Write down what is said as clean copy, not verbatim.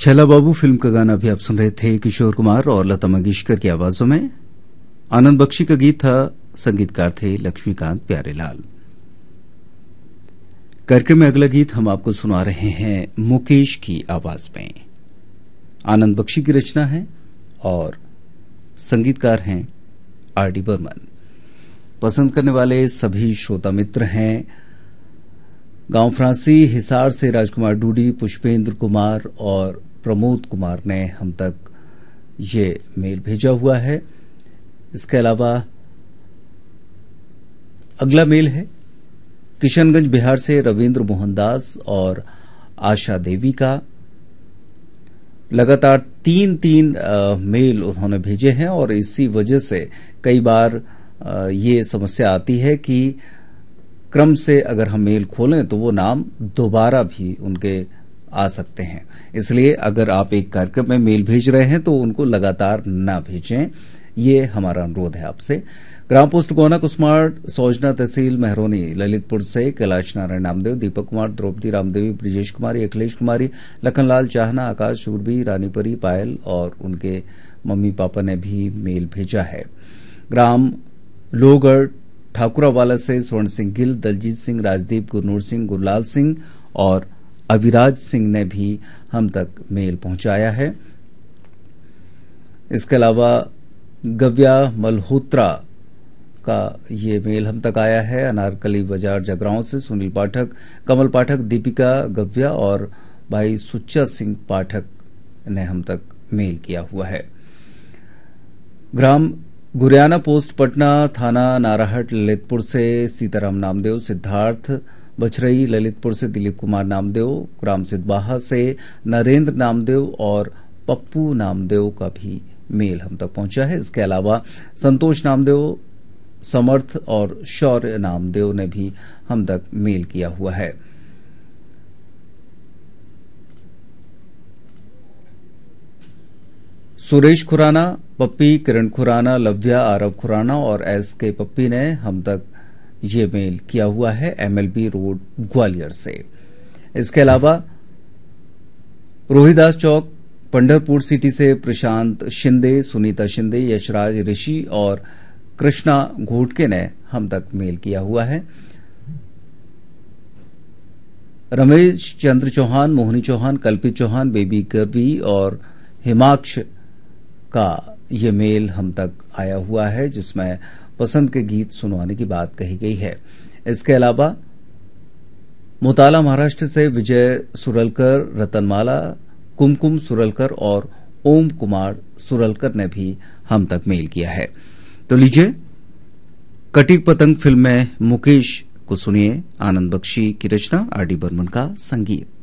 छला बाबू फिल्म का गाना भी आप सुन रहे थे किशोर कुमार और लता मंगेशकर की आवाजों में। आनंद बख्शी का गीत था, संगीतकार थे लक्ष्मीकांत प्यारेलाल। कार्यक्रम में अगला गीत हम आपको सुना रहे हैं मुकेश की आवाज में। आनंद बख्शी की रचना है और संगीतकार हैं आर.डी. बर्मन। पसंद करने वाले सभी श्रोता मित्र हैं गांव फ्रांसी, हिसार से राजकुमार डूडी, पुष्पेंद्र कुमार और प्रमोद कुमार ने हम तक ये मेल भेजा हुआ है। इसके अलावा अगला मेल है किशनगंज बिहार से रविंद्र मोहनदास और आशा देवी का। लगातार तीन मेल उन्होंने भेजे हैं और इसी वजह से कई बार ये समस्या आती है कि क्रम से अगर हम मेल खोलें तो वो नाम दोबारा भी उनके आ सकते हैं। इसलिए अगर आप एक कार्यक्रम में मेल भेज रहे हैं तो उनको लगातार ना भेजें, ये हमारा अनुरोध है आपसे। ग्राम पोस्ट गोना कुसमार, सौजना तहसील मेहरोनी, ललितपुर से कैलाश नारायण नामदेव, दीपक कुमार, द्रौपदी रामदेवी, ब्रिजेश कुमारी, अखिलेश कुमारी, लखनलाल चाहना, आकाश शूरबी, रानीपरी, पायल और उनके मम्मी पापा ने भी मेल भेजा है। ग्राम लोहगढ़ ठाकुरावाला से स्वर्ण सिंह गिल, दलजीत सिंह, राजदीप, गुरनूर सिंह, गुरलाल सिंह और अविराज सिंह ने भी हम तक मेल पहुंचाया है। इसके अलावा गव्या मल्होत्रा का ये मेल हम तक आया है। अनारकली बाजार जगरांव से सुनील पाठक, कमल पाठक, दीपिका गव्या और भाई सुच्चा सिंह पाठक ने हम तक मेल किया हुआ है। ग्राम गुरियाना पोस्ट पटना, थाना नाराहट, ललितपुर से सीताराम नामदेव, सिद्धार्थ बछरई, ललितपुर से दिलीप कुमार नामदेव, ग्राम सिद्धबाहा से नरेंद्र नामदेव और पप्पू नामदेव का भी मेल हम तक पहुंचा है। इसके अलावा संतोष नामदेव, समर्थ और शौर्य नामदेव ने भी हम तक मेल किया हुआ है। सुरेश खुराना, पप्पी, किरण खुराना, लव्या, आरव खुराना और एस.के. पप्पी ने हम तक ये मेल किया हुआ है एमएलबी रोड ग्वालियर से। इसके अलावा रोहिदास चौक पंढरपुर सिटी से प्रशांत शिंदे, सुनीता शिंदे, यशराज ऋषि और कृष्णा घोटके ने हम तक मेल किया हुआ है। रमेश चंद्र चौहान, मोहनी चौहान, कल्पित चौहान, बेबी गर्वी और हिमाक्ष का ये मेल हम तक आया हुआ है जिसमें पसंद के गीत सुनवाने की बात कही गई है। इसके अलावा मोताला महाराष्ट्र से विजय सुरलकर, रतनमाला, कुमकुम सुरलकर और ओम कुमार सुरलकर ने भी हम तक मेल किया है। तो लीजिए कटीक पतंग फिल्म में मुकेश को सुनिए, आनंद बख्शी की रचना, आर.डी. बर्मन का संगीत।